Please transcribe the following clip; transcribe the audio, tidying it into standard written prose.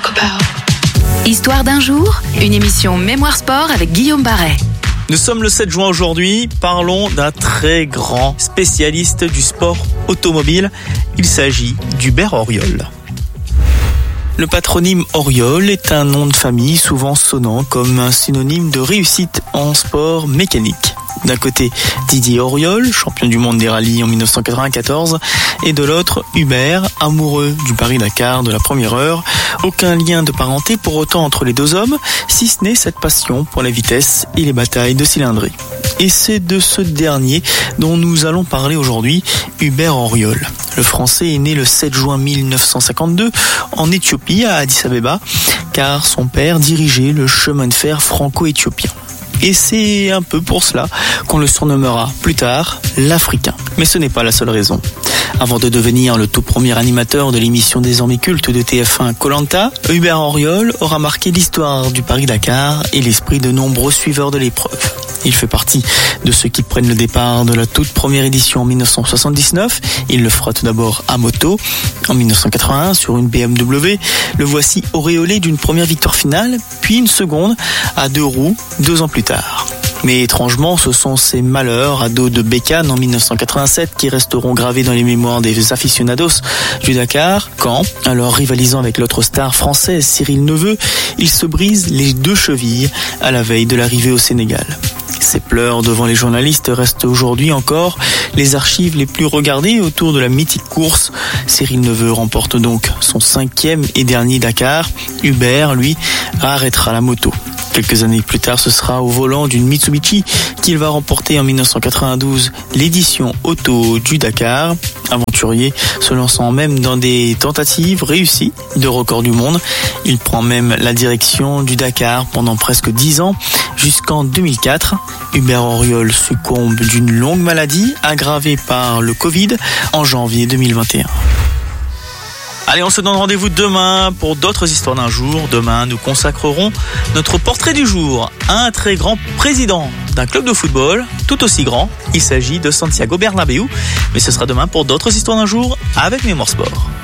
Histoire d'un jour, une émission Mémoire Sport avec Guillaume Barret. Nous sommes le 7 juin aujourd'hui, parlons d'un très grand spécialiste du sport automobile. Il s'agit d'Hubert Auriol. Le patronyme Auriol est un nom de famille souvent sonnant comme un synonyme de réussite en sport mécanique. D'un côté, Didier Auriol, champion du monde des rallyes en 1994, et de l'autre, Hubert, amoureux du Paris-Dakar de la première heure. Aucun lien de parenté pour autant entre les deux hommes, si ce n'est cette passion pour la vitesse et les batailles de cylindrée. Et c'est de ce dernier dont nous allons parler aujourd'hui, Hubert Auriol. Le Français est né le 7 juin 1952 en Éthiopie, à Addis Abeba, car son père dirigeait le chemin de fer franco-éthiopien. Et c'est un peu pour cela qu'on le surnommera plus tard l'Africain. Mais ce n'est pas la seule raison. Avant de devenir le tout premier animateur de l'émission désormais culte de TF1 Koh-Lanta, Hubert Auriol aura marqué l'histoire du Paris-Dakar et l'esprit de nombreux suiveurs de l'épreuve. Il fait partie de ceux qui prennent le départ de la toute première édition en 1979. Il le fera tout d'abord à moto. En 1981, sur une BMW, le voici auréolé d'une première victoire finale, puis une seconde à 2 roues 2 ans plus tard. Mais étrangement, ce sont ces malheurs à dos de bécane en 1987 qui resteront gravés dans les mémoires des aficionados du Dakar, quand, alors rivalisant avec l'autre star française Cyril Neveu, il se brise les 2 chevilles à la veille de l'arrivée au Sénégal. Ces pleurs devant les journalistes restent aujourd'hui encore les archives les plus regardées autour de la mythique course. Cyril Neveu remporte donc son 5e et dernier Dakar. Hubert, lui, arrêtera la moto. Quelques années plus tard, ce sera au volant d'une Mitsubishi qu'il va remporter en 1992 l'édition auto du Dakar. Aventurier, se lançant même dans des tentatives réussies de record du monde. Il prend même la direction du Dakar pendant presque 10 ans, jusqu'en 2004. Hubert Auriol succombe d'une longue maladie aggravée par le Covid en janvier 2021. Allez, on se donne rendez-vous demain pour d'autres histoires d'un jour. Demain, nous consacrerons notre portrait du jour à un très grand président d'un club de football, tout aussi grand. Il s'agit de Santiago Bernabéu. Mais ce sera demain pour d'autres histoires d'un jour avec Mémoire Sport.